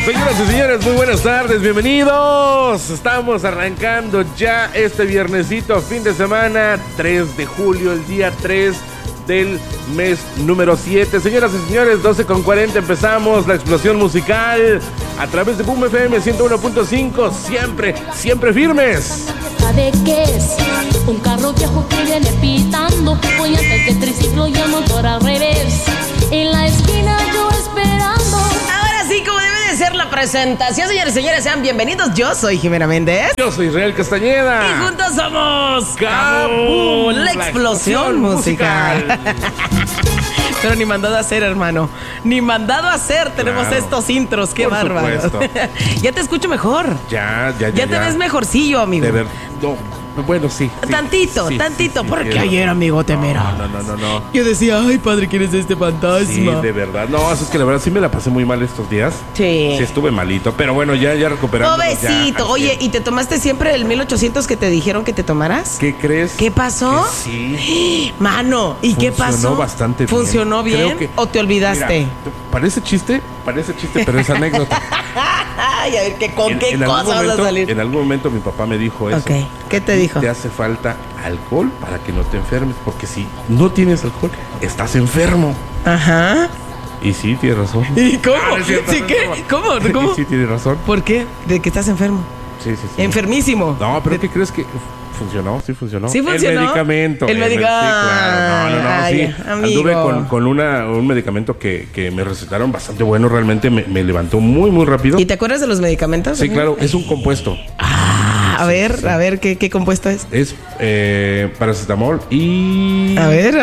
Señoras y señores, muy buenas tardes, bienvenidos. Estamos arrancando ya este viernesito, fin de semana, 3 de julio, el día 3 del mes número 7. Señoras y señores, 12:40 empezamos la explosión musical a través de Boom FM 101.5, siempre firmes. ¿Sabe qué es? Un carro viejo que viene pitando, voy antes de triciclo y el motor al revés. En la esquina yo esperando. Ahora sí, como debe de ser la presentación, señores y señores, sean bienvenidos. Yo soy Jimena Méndez. Yo soy Israel Castañeda. Y juntos somos ¡Kaboom! la explosión musical. Pero ni mandado a hacer, hermano. Ni mandado a hacer. Tenemos estos intros. Qué bárbaro. Ya te escucho mejor. Ya te ves mejorcillo, amigo. De ver, no, bueno, sí. Tantito, sí, porque ayer, amigo, te mira. No. Yo decía, ay, padre, ¿quién es este fantasma? Sí, de verdad. No, es que la verdad sí me la pasé muy mal estos días. Sí. Sí, estuve malito, pero bueno, ya recuperamos. Pobrecito. Oye, ¿y te tomaste siempre el 1800 que te dijeron que te tomaras? ¿Qué crees? ¿Qué pasó? Que sí. Mano, ¿y qué pasó? Funcionó bastante bien. ¿Funcionó bien? ¿O te olvidaste? Mira, parece chiste, pero es anécdota. Ay, a ver, ¿con qué cosa vas a salir? En algún momento mi papá me dijo eso. Ok, ¿qué te dijo? Te hace falta alcohol para que no te enfermes, porque si no tienes alcohol, estás enfermo. Ajá. Y sí, tienes razón. ¿Y cómo? Es cierto, ¿Sí qué? ¿Cómo? Sí, tienes razón. ¿Por qué? ¿De que estás enfermo? Sí. Enfermísimo. No, pero ¿qué crees que funcionó? Sí funcionó. ¿Sí funcionó? El medicamento. El medicamento. Sí, claro. No, Ay, sí. amigo. Anduve con un medicamento que me recetaron bastante bueno. Realmente me levantó muy rápido. ¿Y te acuerdas de los medicamentos? Sí, claro. Es un compuesto. A ver, ¿qué compuesto es? Es paracetamol y... A ver.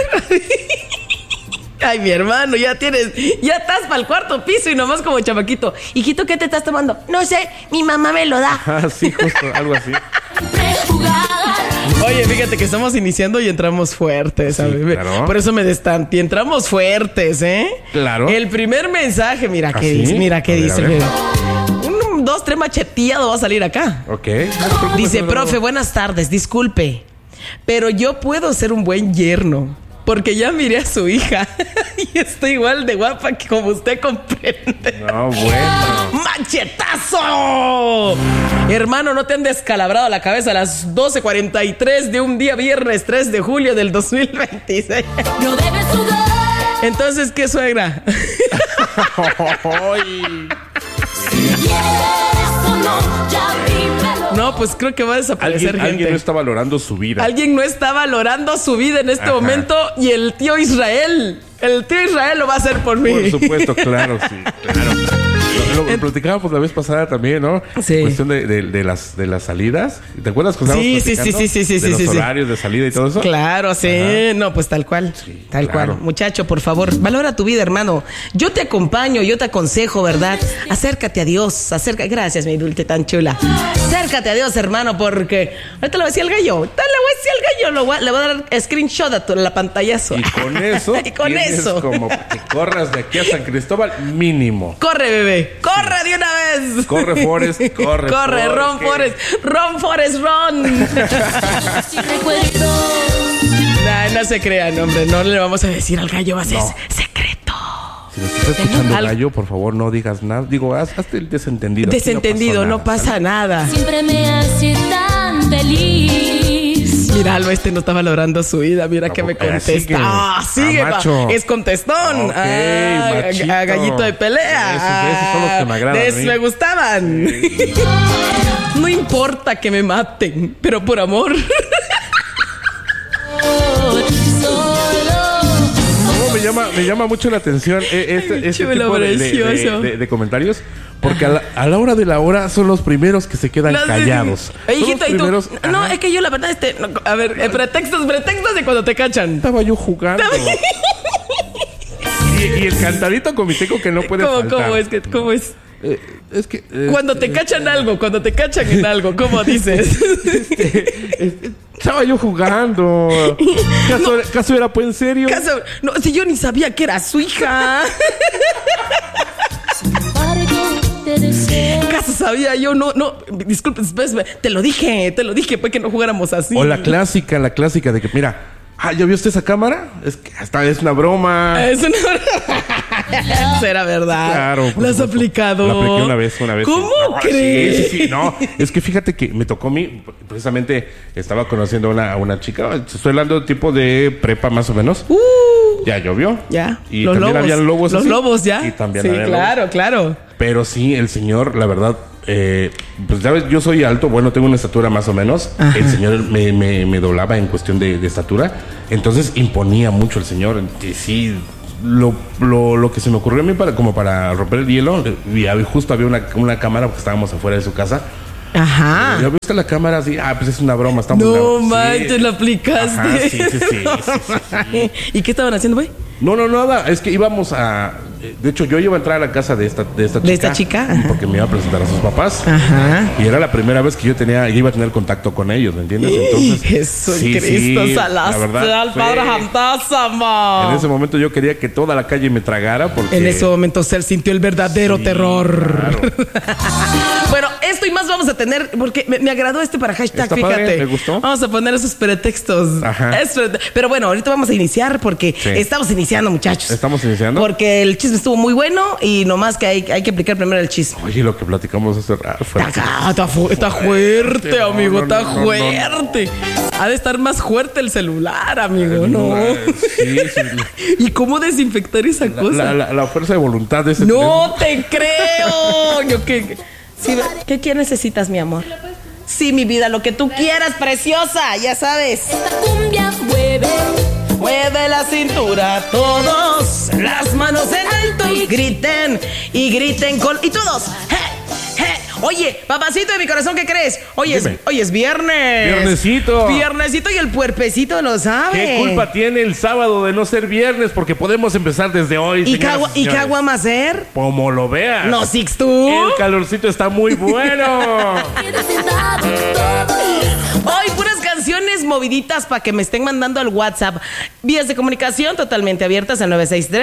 Ay, mi hermano, ya estás para el cuarto piso y nomás como chamaquito. Hijito, ¿qué te estás tomando? No sé, mi mamá me lo da. Ah, sí, justo, algo así. Oye, fíjate que estamos iniciando y entramos fuertes, ¿sabes? Sí, claro. Por eso me destanté. Entramos fuertes, ¿eh? Claro. El primer mensaje, mira qué ¿Sí? dice, mira qué A ver, dice. a ver. Mira. 1, 2, 3 macheteado va a salir acá. Ok. Dice, profe, buenas tardes, disculpe, pero yo puedo ser un buen yerno, porque ya miré a su hija y estoy igual de guapa que como usted comprende. No, bueno. ¡Machetazo! Hermano, no te han descalabrado la cabeza a las 12:43 de un día viernes 3 de julio del 2026. No debes sudar. Entonces, ¿qué, suegra? No, pues creo que va a desaparecer gente. Alguien no está valorando su vida. Alguien no está valorando su vida en este momento y el tío Israel lo va a hacer por mí. Por supuesto, claro, sí, claro. Lo platicábamos la vez pasada también, ¿no? Sí. Cuestión de las salidas. ¿Te acuerdas cuando estábamos platicando de los horarios de salida y todo eso? Claro, sí. Ajá. No, pues tal cual. Sí, tal claro. cual. Muchacho, por favor, valora tu vida, hermano. Yo te acompaño, yo te aconsejo, ¿verdad? Acércate a Dios. Gracias, mi dulce tan chula. Acércate a Dios, hermano, porque ahorita le voy a decir al gallo. Le voy a dar screenshot a la pantallazo. Y con eso, y con tienes eso. como que corras de aquí a San Cristóbal, mínimo. Corre, bebé. Corre de una vez. Corre, Forrest, corre. Corre, Ron Forrest. Ron Forrest, Ron. No se crean, hombre. No le vamos a decir al gallo. Va a ser secreto. Si nos está escuchando gallo, por favor, no digas nada. Digo, hazte el desentendido. Desentendido, no pasa nada. Siempre me hace tan feliz. Míralo, no está valorando su vida. Mira que me contesta. Sigue, macho. es contestón. Ok, a gallito de pelea. Esos son los que me agradan. De esos me gustaban. Sí. No importa que me maten, pero por amor. Me llama mucho la atención este Chulo, tipo de comentarios, porque a la hora de la hora son los primeros que se quedan callados. Hijito, ¿y tú? No, es que yo la verdad, a ver, pretextos de cuando te cachan. Estaba yo jugando. Y el cantadito comiteco que no puede faltar. ¿Cómo es? Es que... cuando te cachan en algo, ¿cómo dices? Estaba yo jugando. ¿Caso era pues en serio? No, si yo ni sabía que era su hija. ¿Caso sabía yo? No, disculpe, te lo dije, pues que no jugáramos así. O la clásica de que, mira... ¿ya vio usted esa cámara? Es que hasta es una broma. Es una broma. Será verdad. Claro. ¿Lo has aplicado? Lo apliqué una vez. ¿Cómo sí. crees? Sí. No, es que fíjate que me tocó a mí, precisamente estaba conociendo a una chica, estoy hablando tipo de prepa más o menos. Ya llovió. Ya. Y los también lobos. habían lobos Los así. lobos, ya. Y también sí, había claro, lobos. claro. Pero sí, el señor, la verdad, pues ya ves, yo soy alto, bueno, tengo una estatura más o menos. Ajá. El señor me doblaba en cuestión de estatura. Entonces imponía mucho el señor. Y sí, lo que se me ocurrió a mí para romper el hielo, y justo había una cámara porque estábamos afuera de su casa. Ajá. ¿Ya viste la cámara así? Pues es una broma, estamos No grabando. manches, Sí. lo aplicaste. Ajá, sí. ¿Y qué estaban haciendo, güey? No, nada, es que íbamos a... De hecho, yo iba a entrar a la casa de esta chica. ¿De esta chica? Ajá. Porque me iba a presentar a sus papás. Ajá. Y era la primera vez que yo iba a tener contacto con ellos, ¿me entiendes? Entonces, Jesucristo, la verdad, al Padre Fantasma. en ese momento yo quería que toda la calle me tragara porque... En ese momento Cel sintió el verdadero terror. Claro. Bueno, esto y más vamos a tener, porque me agradó para hashtag, Está fíjate. padre, ¿te gustó? Vamos a poner esos pretextos. Ajá. Pero bueno, ahorita vamos a iniciar porque estamos iniciando, muchachos. ¿Estamos iniciando? Porque el chisme estuvo muy bueno y nomás que hay que aplicar primero el chisme. Oye, lo que platicamos hace rato fue... Está fuerte, No, amigo, no, está no, fuerte. Ha de estar más fuerte el celular, amigo, ¿no? Sí. ¿Y cómo desinfectar esa cosa? La fuerza de voluntad de ese... ¡No te creo! Sí, ¿qué necesitas, mi amor? Sí, mi vida, lo que tú quieras, preciosa, ya sabes. Esta cumbia mueve. Mueve la cintura, todos, las manos en alto, griten y griten y todos. Oye, papacito de mi corazón, ¿qué crees? Hoy es viernes. Viernesito y el puerpecito lo sabe. ¿Qué culpa tiene el sábado de no ser viernes? Porque podemos empezar desde hoy. ¿Y qué vamos a hacer? Como lo veas. No, Six, tú. El calorcito está muy bueno. Hoy puras canciones moviditas para que me estén mandando al WhatsApp. Vías de comunicación totalmente abiertas al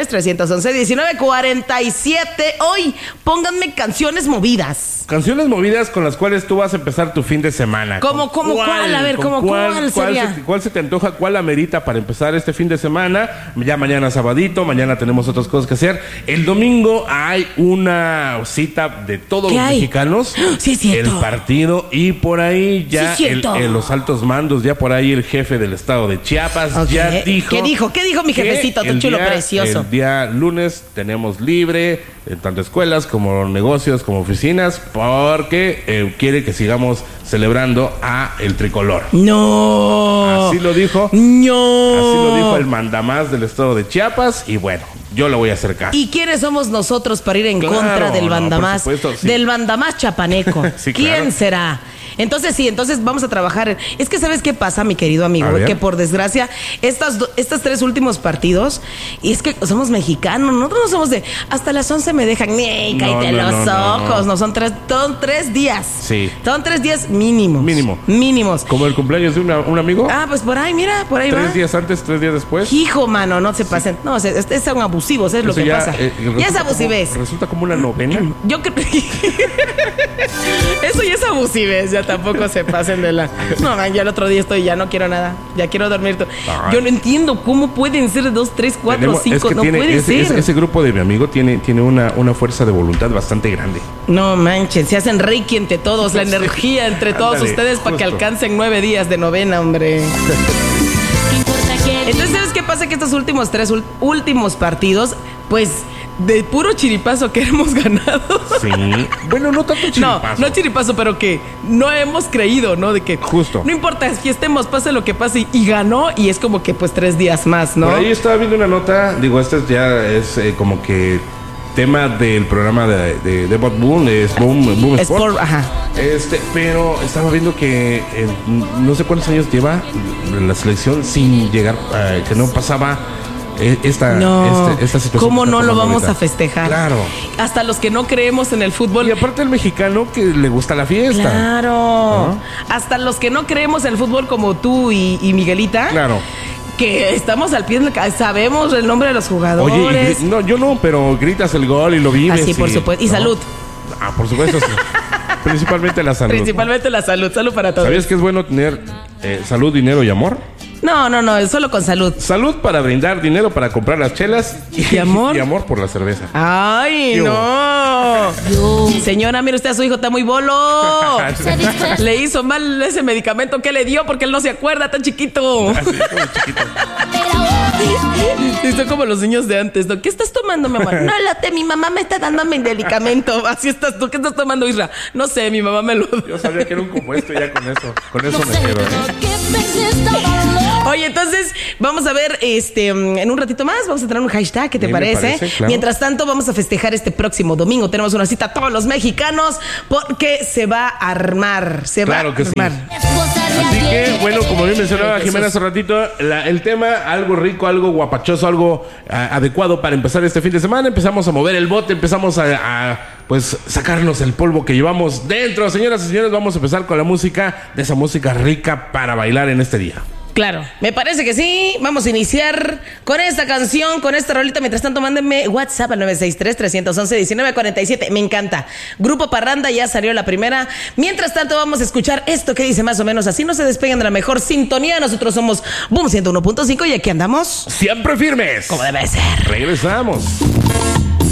963-311-1947. Hoy pónganme canciones movidas. Canciones movidas con las cuales tú vas a empezar tu fin de semana. ¿Cuál? A ver, ¿cuál sería? ¿Cuál se te antoja? ¿Cuál amerita para empezar este fin de semana? Ya mañana sabadito, mañana tenemos otras cosas que hacer. El domingo hay una cita de todos los mexicanos. Sí, es cierto. El partido y por ahí ya los altos mandos, ya por ahí el jefe del estado de Chiapas ya dijo... ¿Qué dijo mi jefecito? Tu chulo precioso. El día lunes tenemos libre, tanto escuelas como negocios como oficinas, porque quiere que sigamos celebrando a el tricolor. No. Así lo dijo. No. Así lo dijo el mandamás del estado de Chiapas y bueno, yo le voy a hacer caso. ¿Y quiénes somos nosotros para ir en contra del mandamás? Por supuesto, sí. Del mandamás chapaneco. Sí, ¿Quién claro. será? Entonces vamos a trabajar. Es que ¿sabes qué pasa, mi querido amigo? Que por desgracia, estos tres últimos partidos, y es que somos mexicanos, nosotros no somos de hasta las 11 me dejan, cállate los ojos. No, son 3 días. Sí. Son 3 días mínimos. Como el cumpleaños de un amigo. Pues por ahí, mira, por ahí 3 días antes, 3 días después. Hijo, mano, no se pasen. No, son abusivos, es lo que pasa. Ya es abusivez. Resulta como una novena. Yo creo que eso ya es abusivez, ya tampoco se pasen de la... No, man, ya el otro día ya no quiero nada, ya quiero dormir. Yo no entiendo cómo pueden ser 2, 3, 4, 5, no puede ser. Ese grupo de mi amigo tiene una fuerza de voluntad bastante grande. No manchen, se hacen reiki entre todos, la energía entre todos ustedes para que alcancen 9 días de novena, hombre. Entonces, ¿sabes qué pasa? Que estos tres últimos partidos, pues... de puro chiripazo que hemos ganado. Sí. Bueno, no tanto chiripazo. No chiripazo, pero que no hemos creído, ¿no? De que justo. No importa, fiestemos, pase lo que pase. Y ganó, y es como que pues 3 días más, ¿no? Por ahí estaba viendo una nota, digo, ya es como que tema del programa de Bob Boom, es Boom Sport. Ajá. Pero estaba viendo que no sé cuántos años lleva la selección sin llegar, que no pasaba esta situación. ¿Cómo no lo vamos a festejar? Claro. Hasta los que no creemos en el fútbol. Y aparte el mexicano que le gusta la fiesta. Claro. ¿No? Hasta los que no creemos en el fútbol como tú y Miguelita. Claro. Que estamos al pie de sabemos el nombre de los jugadores. Oye, no, yo no, pero gritas el gol y lo vives. Así, por supuesto. Y ¿no? salud. Por supuesto, sí. Principalmente la salud. Principalmente la salud. Salud para todos. ¿Sabías que es bueno tener salud, dinero y amor? No, solo con salud. Salud para brindar dinero para comprar las chelas. ¿Y amor? Y amor por la cerveza. ¡Ay, no! Señora, mire usted, a su hijo está muy bolo. Le hizo mal ese medicamento que le dio porque él no se acuerda, tan chiquito. Así, como chiquito. Estoy como los niños de antes, ¿no? ¿Qué estás tomando, mi amor? No, mi mamá me está dando mi medicamento. Así estás tú. ¿Qué estás tomando, Isra? No sé, mi mamá me lo dio. Yo sabía que era un compuesto, ya con eso me quedo, Oye, entonces, vamos a ver, en un ratito más, vamos a tener un hashtag, ¿qué te parece? Claro. Mientras tanto, vamos a festejar este próximo domingo. Tenemos una cita a todos los mexicanos porque se va a armar. Claro que sí. Así que, bueno, como bien mencionaba Jimena hace ratito, el tema, algo rico, algo guapachoso, algo adecuado para empezar este fin de semana. Empezamos a mover el bote, empezamos pues sacarnos el polvo que llevamos dentro. Señoras y señores, vamos a empezar con la música, de esa música rica para bailar en este día. Claro, me parece que sí. Vamos a iniciar con esta canción, con esta rolita. Mientras tanto, mándenme WhatsApp al 963-311-1947. Me encanta. Grupo Parranda, ya salió la primera. Mientras tanto, vamos a escuchar esto que dice más o menos así. No se despeguen de la mejor sintonía. Nosotros somos Boom 101.5 y aquí andamos siempre firmes. Como debe ser. Regresamos.